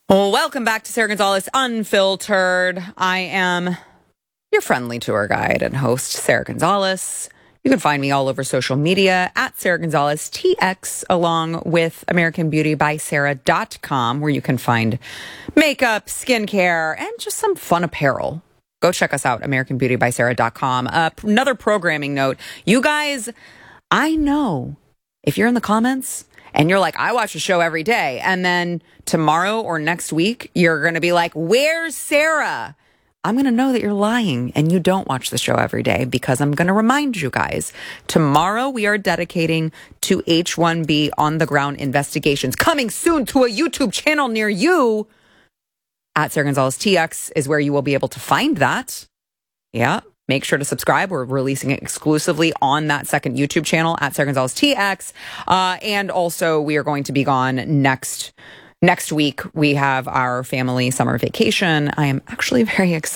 Well, welcome back to Sarah Gonzalez Unfiltered. I am your friendly tour guide and host, Sarah Gonzalez. You can find me all over social media at Sarah Gonzalez TX, along with AmericanBeautyBySarah.com, where you can find makeup, skincare, and just some fun apparel. Go check us out, AmericanBeautyBySarah.com. Another programming note. You guys, I know if you're in the comments and you're like, I watch the show every day, and then tomorrow or next week, you're going to be like, where's Sarah? I'm going to know that you're lying and you don't watch the show every day, because I'm going to remind you guys. Tomorrow, we are dedicating to H-1B on-the-ground investigations. Coming soon to a YouTube channel near you. At Sarah Gonzalez TX is where you will be able to find that. Yeah. Make sure to subscribe. We're releasing it exclusively on that second YouTube channel at Sarah Gonzalez TX. And also, we are going to be gone next week. We have our family summer vacation. I am actually very excited.